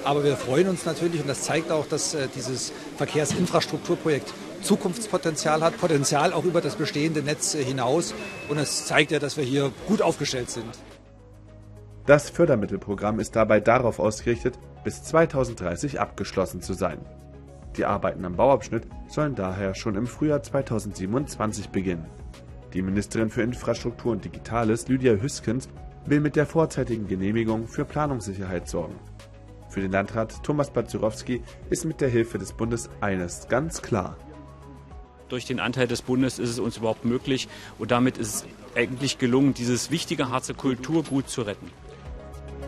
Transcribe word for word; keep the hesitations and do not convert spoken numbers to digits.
Aber wir freuen uns natürlich, und das zeigt auch, dass äh, dieses Verkehrsinfrastrukturprojekt Zukunftspotenzial hat, Potenzial auch über das bestehende Netz äh, hinaus. Und es zeigt ja, dass wir hier gut aufgestellt sind. Das Fördermittelprogramm ist dabei darauf ausgerichtet, bis zweitausenddreißig abgeschlossen zu sein. Die Arbeiten am Bauabschnitt sollen daher schon im Frühjahr zweitausendsiebenundzwanzig beginnen. Die Ministerin für Infrastruktur und Digitales, Lydia Hüskens, will mit der vorzeitigen Genehmigung für Planungssicherheit sorgen. Für den Landrat Thomas Batzurowski ist mit der Hilfe des Bundes eines ganz klar. Durch den Anteil des Bundes ist es uns überhaupt möglich und damit ist es eigentlich gelungen, dieses wichtige Harzer Kulturgut zu retten.